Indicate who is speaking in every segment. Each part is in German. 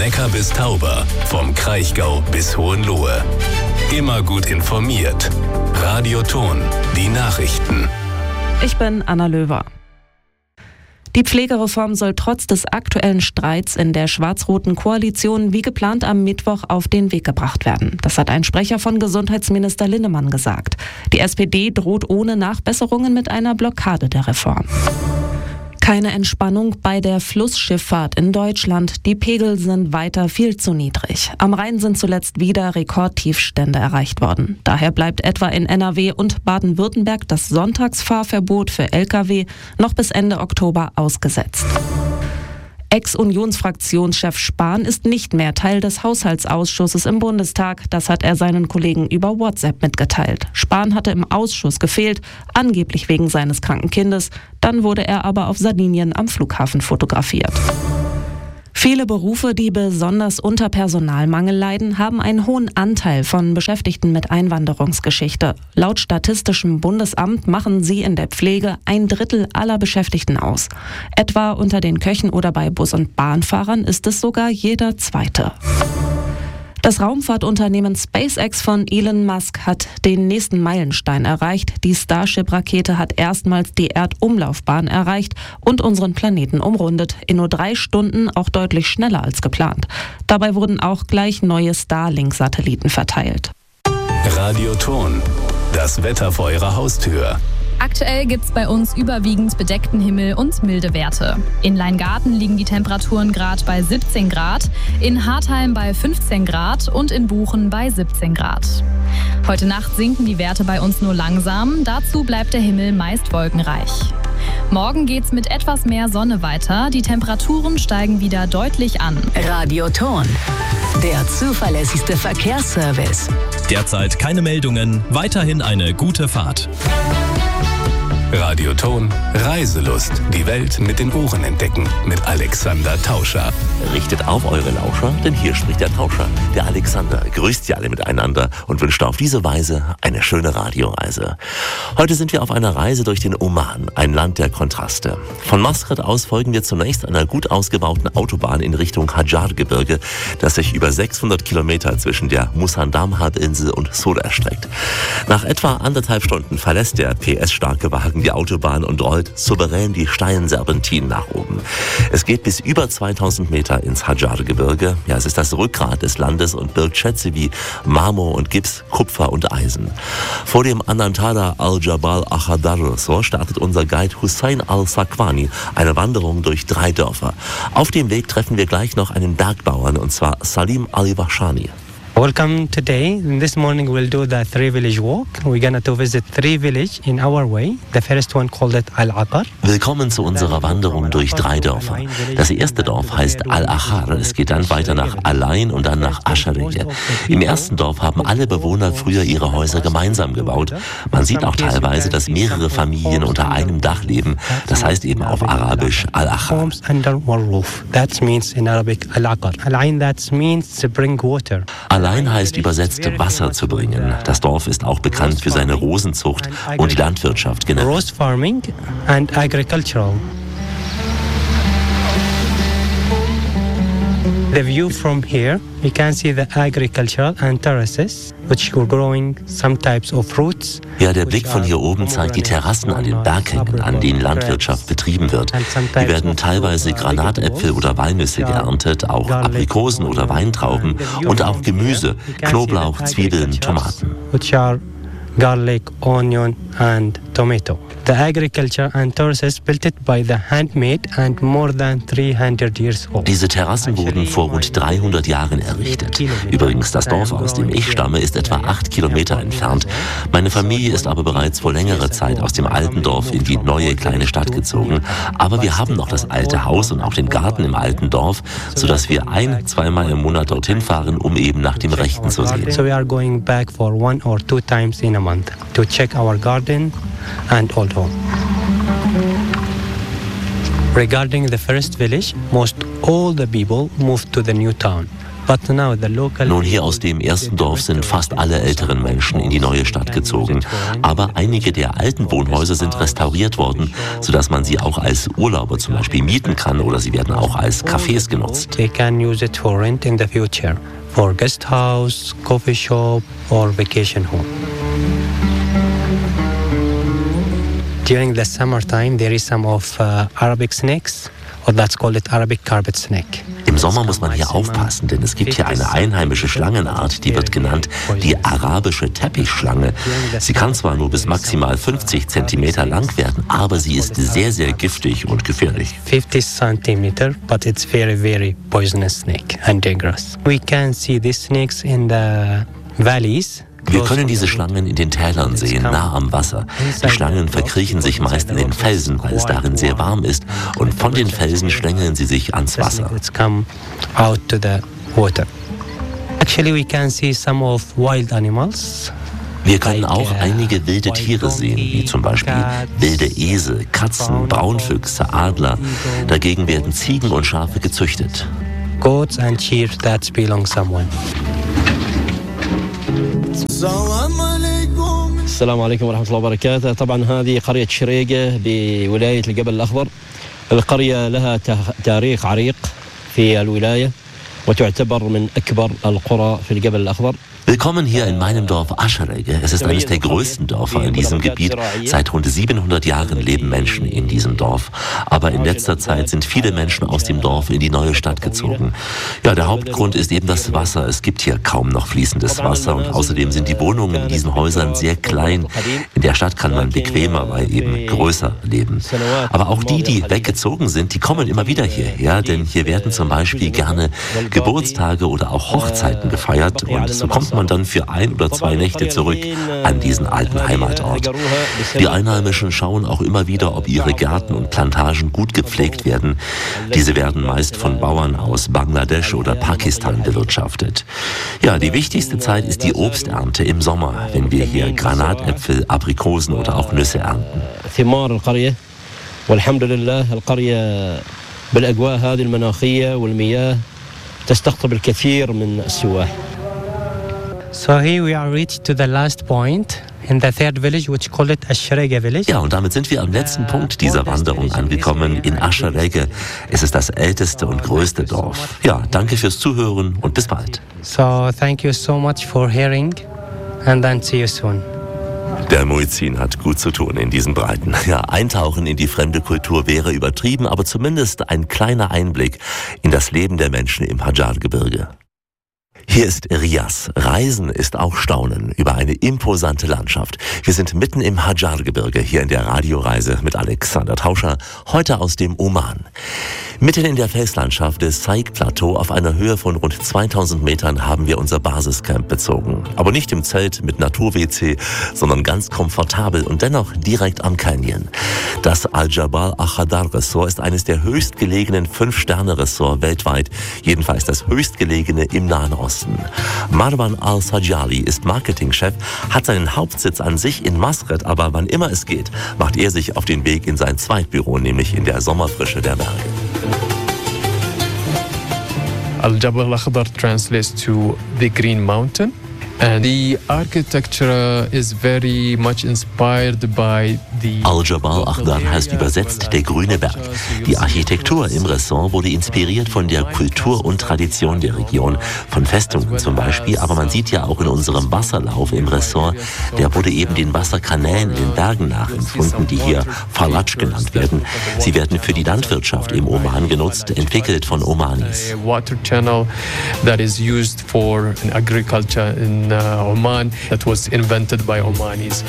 Speaker 1: Neckar bis Tauber, vom Kraichgau bis Hohenlohe. Immer gut informiert. Radio Thon, die Nachrichten.
Speaker 2: Ich bin Anna Löwer. Die Pflegereform soll trotz des aktuellen Streits in der schwarz-roten Koalition wie geplant am Mittwoch auf den Weg gebracht werden. Das hat ein Sprecher von Gesundheitsminister Linnemann gesagt. Die SPD droht ohne Nachbesserungen mit einer Blockade der Reform. Keine Entspannung bei der Flussschifffahrt in Deutschland. Die Pegel sind weiter viel zu niedrig. Am Rhein sind zuletzt wieder Rekordtiefstände erreicht worden. Daher bleibt etwa in NRW und Baden-Württemberg das Sonntagsfahrverbot für Lkw noch bis Ende Oktober ausgesetzt. Ex-Unionsfraktionschef Spahn ist nicht mehr Teil des Haushaltsausschusses im Bundestag. Das hat er seinen Kollegen über WhatsApp mitgeteilt. Spahn hatte im Ausschuss gefehlt, angeblich wegen seines kranken Kindes. Dann wurde er aber auf Sardinien am Flughafen fotografiert. Viele Berufe, die besonders unter Personalmangel leiden, haben einen hohen Anteil von Beschäftigten mit Einwanderungsgeschichte. Laut Statistischem Bundesamt machen sie in der Pflege 1/3 aller Beschäftigten aus. Etwa unter den Köchen oder bei Bus- und Bahnfahrern ist es sogar jeder Zweite. Das Raumfahrtunternehmen SpaceX von Elon Musk hat den nächsten Meilenstein erreicht. Die Starship-Rakete hat erstmals die Erdumlaufbahn erreicht und unseren Planeten umrundet. In nur 3 Stunden, auch deutlich schneller als geplant. Dabei wurden auch gleich neue Starlink-Satelliten verteilt.
Speaker 1: Radio Thon, das Wetter vor Ihrer Haustür.
Speaker 3: Aktuell gibt's bei uns überwiegend bedeckten Himmel und milde Werte. In Leingarten liegen die Temperaturen gerade bei 17 Grad, in Hartheim bei 15 Grad und in Buchen bei 17 Grad. Heute Nacht sinken die Werte bei uns nur langsam, dazu bleibt der Himmel meist wolkenreich. Morgen geht's mit etwas mehr Sonne weiter, die Temperaturen steigen wieder deutlich an.
Speaker 4: Radio Thon, der zuverlässigste Verkehrsservice.
Speaker 5: Derzeit keine Meldungen, weiterhin eine gute Fahrt.
Speaker 1: Radio Thon, Reiselust. Die Welt mit den Ohren entdecken. Mit Alexander Tauscher.
Speaker 6: Richtet auf eure Lauscher, denn hier spricht der Tauscher, der Alexander. Grüßt sie alle miteinander und wünscht auf diese Weise eine schöne Radioreise. Heute sind wir auf einer Reise durch den Oman, ein Land der Kontraste. Von Maskat aus folgen wir zunächst einer gut ausgebauten Autobahn in Richtung Hadjar-Gebirge, das sich über 600 Kilometer zwischen der Musandam-Halbinsel und Sur erstreckt. Nach etwa 1,5 Stunden verlässt der PS-starke Wagen die Autobahn und rollt souverän die steilen Serpentinen nach oben. Es geht bis über 2000 Meter ins Hadjar-Gebirge. Ja, es ist das Rückgrat des Landes und birgt Schätze wie Marmor und Gips, Kupfer und Eisen. Vor dem Anantada al-Jabal Akhadar startet unser Guide Hussein al-Sakwani eine Wanderung durch 3 Dörfer. Auf dem Weg treffen wir gleich noch einen Bergbauern, und zwar Salim Ali-Bashani.
Speaker 7: Welcome today. This morning we'll do the 3-village walk. We're going to visit 3 villages in our way. The first one called it Al-Aqar.
Speaker 6: Willkommen zu unserer Wanderung durch 3 Dörfer. Das erste Dorf heißt Al-Aqar. Es geht dann weiter nach Alain und dann nach Ashariye. Im ersten Dorf haben alle Bewohner früher ihre Häuser gemeinsam gebaut. Man sieht auch teilweise, dass mehrere Familien unter einem Dach leben. Das heißt eben auf Arabisch Al-Aqar.
Speaker 7: That means in Arabic Al-Aqar. Alain, that means to bring water.
Speaker 6: Alain heißt übersetzt Wasser zu bringen. Das Dorf ist auch bekannt für seine Rosenzucht und die Landwirtschaft generell.
Speaker 7: Rose farming and agricultural. The view from here, you can see the agricultural and terraces, which were growing some types of fruits.
Speaker 6: Ja, der Blick von hier oben zeigt die Terrassen an den Berghängen, an denen Landwirtschaft betrieben wird. Hier werden teilweise Granatäpfel oder Walnüsse geerntet, auch Aprikosen oder Weintrauben und auch Gemüse, Knoblauch, Zwiebeln, Tomaten.
Speaker 7: Which are garlic, onion and tomato. The agriculture and terraces built it by the handmade and more than 300 years old.
Speaker 6: Diese Terrassen wurden vor rund 300 Jahren errichtet. Übrigens, das Dorf, aus dem ich stamme, ist etwa 8 Kilometer entfernt. Meine Familie ist aber bereits vor längerer Zeit aus dem alten Dorf in die neue kleine Stadt gezogen. Aber wir haben noch das alte Haus und auch den Garten im alten Dorf, sodass wir 1-2 Mal im Monat dorthin fahren, um eben nach dem Rechten zu sehen.
Speaker 7: So we are going back for 1 or 2 times in a month to check our garden and old home. Regarding the first village, most all the people moved to the new town.
Speaker 6: Nun, hier aus dem ersten Dorf sind fast alle älteren Menschen in die neue Stadt gezogen. Aber einige der alten Wohnhäuser sind restauriert worden, sodass man sie auch als Urlauber zum Beispiel mieten kann oder sie werden auch als Cafés genutzt.
Speaker 7: They can use it for rent in the future, for guest house, coffee shop or vacation home. During the summertime, there is some of Arabic snakes, or that's called it Arabic carpet snake.
Speaker 6: Im Sommer muss man hier aufpassen, denn es gibt hier eine einheimische Schlangenart, die wird genannt die arabische Teppichschlange. Sie kann zwar nur bis maximal 50 Zentimeter lang werden, aber sie ist sehr, sehr giftig und gefährlich.
Speaker 7: 50 centimeter, but it's very, very poisonous snake and dangerous. We can see these snakes in the valleys.
Speaker 6: Wir können diese Schlangen in den Tälern sehen, nah am Wasser. Die Schlangen verkriechen sich meist in den Felsen, weil es darin sehr warm ist. Und von den Felsen schlängeln sie sich ans Wasser. Wir können auch einige wilde Tiere sehen, wie zum Beispiel wilde Esel, Katzen, Braunfüchse, Adler. Dagegen werden Ziegen und Schafe gezüchtet.
Speaker 7: Goats and sheep that belong someone.
Speaker 8: السلام عليكم ورحمة الله وبركاته. طبعا هذه قرية شريقة بولاية الجبل الأخضر. القرية لها تاريخ عريق في الولاية وتعتبر من أكبر القرى في الجبل الأخضر.
Speaker 6: Willkommen hier in meinem Dorf Ascherege. Es ist eines der größten Dörfer in diesem Gebiet. Seit rund 700 Jahren leben Menschen in diesem Dorf. Aber in letzter Zeit sind viele Menschen aus dem Dorf in die neue Stadt gezogen. Ja, der Hauptgrund ist eben das Wasser. Es gibt hier kaum noch fließendes Wasser und außerdem sind die Wohnungen in diesen Häusern sehr klein. In der Stadt kann man bequemer, weil eben größer leben. Aber auch die, die weggezogen sind, die kommen immer wieder hierher, denn hier werden zum Beispiel gerne Geburtstage oder auch Hochzeiten gefeiert und so kommt man dann für 1 oder 2 Nächte zurück an diesen alten Heimatort. Die Einheimischen schauen auch immer wieder, ob ihre Gärten und Plantagen gut gepflegt werden. Diese werden meist von Bauern aus Bangladesch oder Pakistan bewirtschaftet. Ja, die wichtigste Zeit ist die Obsternte im Sommer, wenn wir hier Granatäpfel, Aprikosen oder auch Nüsse ernten.
Speaker 7: So here we are reached to the last point in the third village, which called it Ascherege village.
Speaker 6: Ja, und damit sind wir am letzten Punkt dieser Wanderung angekommen, in Ascherege. Es ist das älteste und größte Dorf. Ja, danke fürs Zuhören und bis bald.
Speaker 7: So thank you so much for hearing and then see you soon.
Speaker 6: Der Muezzin hat gut zu tun in diesen Breiten. Ja, eintauchen in die fremde Kultur wäre übertrieben, aber zumindest ein kleiner Einblick in das Leben der Menschen im Hadjar-Gebirge. Hier ist Rias. Reisen ist auch Staunen über eine imposante Landschaft. Wir sind mitten im Hadjar-Gebirge, hier in der Radioreise mit Alexander Tauscher, heute aus dem Oman. Mitten in der Felslandschaft des Saik-Plateau auf einer Höhe von rund 2000 Metern haben wir unser Basiscamp bezogen. Aber nicht im Zelt mit Natur-WC, sondern ganz komfortabel und dennoch direkt am Canyon. Das Al-Jabal Al-Khadar-Ressort ist eines der höchstgelegenen 5-Sterne-Ressorts weltweit, jedenfalls das höchstgelegene im Nahen Osten. Marwan Al-Sajali ist Marketingchef, hat seinen Hauptsitz an sich in Masret, aber wann immer es geht, macht er sich auf den Weg in sein Zweitbüro, nämlich in der Sommerfrische der Berge.
Speaker 9: Al-Jabal Al-Akhdar translates to the Green Mountain. And the architecture is very much inspired by the
Speaker 6: Al-Jabal Akhdar heißt übersetzt der grüne Berg. Die Architektur im Ressort wurde inspiriert von der Kultur und Tradition der Region, von Festungen zum Beispiel, aber man sieht ja auch in unserem Wasserlauf im Ressort, der wurde eben den Wasserkanälen in den Bergen nachempfunden, die hier Falatsch genannt werden. Sie werden für die Landwirtschaft im Oman genutzt, entwickelt von Omanis.
Speaker 9: Water channel that is used for agriculture in Oman, that was invented by Omanis.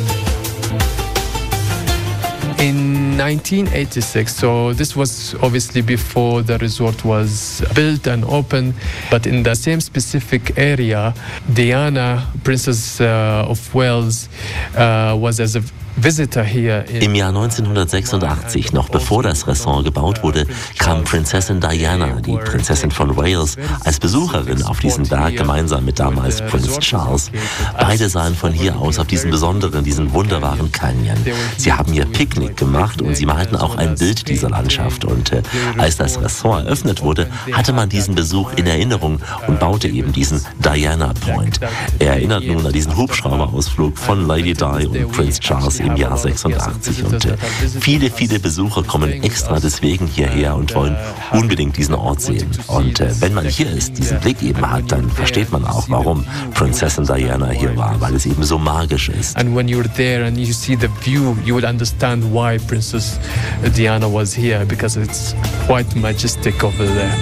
Speaker 9: In 1986, so this was obviously before the resort was built and opened, but in the same specific area, Diana, Princess of Wales, was as
Speaker 6: Im Jahr 1986, noch bevor das Ressort gebaut wurde, kam Prinzessin Diana, die Prinzessin von Wales, als Besucherin auf diesen Berg gemeinsam mit damals Prinz Charles. Beide sahen von hier aus auf diesen besonderen, diesen wunderbaren Canyon. Sie haben hier Picknick gemacht und sie malten auch ein Bild dieser Landschaft. Und als das Ressort eröffnet wurde, hatte man diesen Besuch in Erinnerung und baute eben diesen Diana Point. Er erinnert nun an diesen Hubschrauberausflug von Lady Di und Prinz Charles im Jahr 86. Und viele Besucher kommen extra deswegen hierher und wollen unbedingt diesen Ort sehen. Und wenn man hier ist, diesen Blick eben hat, dann versteht man auch, warum Prinzessin Diana hier war, weil es eben so magisch ist.
Speaker 9: And when you're there and you see the view, you will understand why Princess Diana was here, because it's quite majestic over there.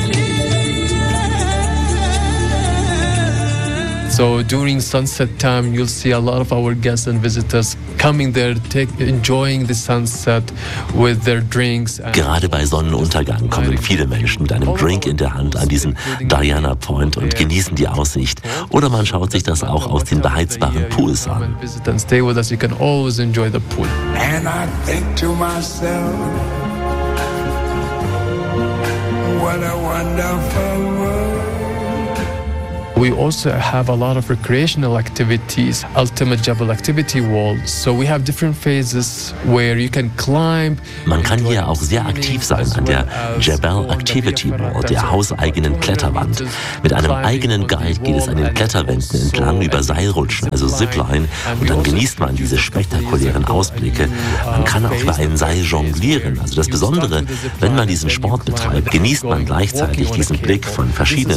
Speaker 9: So during sunset time, you'll see a lot of our guests and visitors coming there, enjoying the sunset with their drinks.
Speaker 6: Gerade bei Sonnenuntergang kommen viele Menschen mit einem Drink in der Hand an diesen Diana Point und genießen die Aussicht. Oder man schaut sich das auch aus den beheizbaren Pools an.
Speaker 9: And stay with us, you can always enjoy the pool.
Speaker 10: And I think to myself, what a wonderful world.
Speaker 9: We also have a lot of recreational activities, Ultimate Jebel Activity Wall. So we have different phases where you can climb.
Speaker 6: Man kann hier auch sehr aktiv sein an der Jebel Activity Wall, der hauseigenen Kletterwand. Mit einem eigenen Guide geht es an den Kletterwänden entlang über Seilrutschen, also Zipline, und dann genießt man diese spektakulären Ausblicke. Man kann auch über ein Seil jonglieren. Also das Besondere, wenn man diesen Sport betreibt, genießt man gleichzeitig diesen Blick von verschiedenen